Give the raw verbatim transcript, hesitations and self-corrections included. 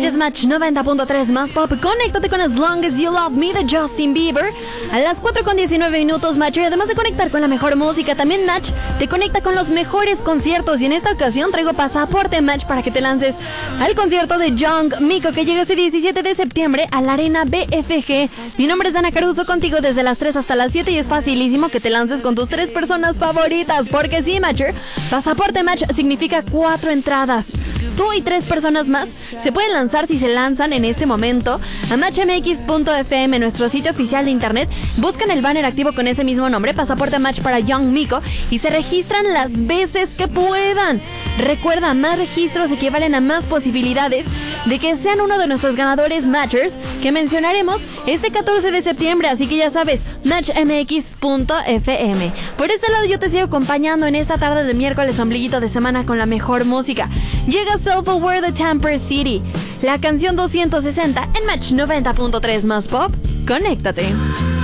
Escuchas Match noventa punto tres más pop. Conéctate con As Long As You Love Me de Justin Bieber a las cuatro con diecinueve minutos, Match. Y además de conectar con la mejor música, también Match te conecta con los mejores conciertos. Y en esta ocasión traigo pasaporte Match para que te lances al concierto de Young Miko, que llega este diecisiete de septiembre a la Arena B F G. Mi nombre es Dana Caruso, contigo desde las tres hasta las siete, y es facilísimo que te lances con tus tres personas favoritas, porque sí, Matcher, pasaporte Match significa cuatro entradas. Tú y tres personas más se pueden lanzar si se lanzan en este momento a match m x punto f m, nuestro sitio oficial de internet. Buscan el banner activo con ese mismo nombre, Pasaporte Match para Young Miko, y se registran las veces que puedan. Recuerda, más registros equivalen a más posibilidades de que sean uno de nuestros ganadores Matchers que mencionaremos este catorce de septiembre, así que ya sabes, match m x punto f m. Por este lado yo te sigo acompañando en esta tarde de miércoles, ombliguito de semana, con la mejor música. Llega Self-Aware de Tamper City, la canción doscientos sesenta en Match noventa punto tres más pop. Conéctate.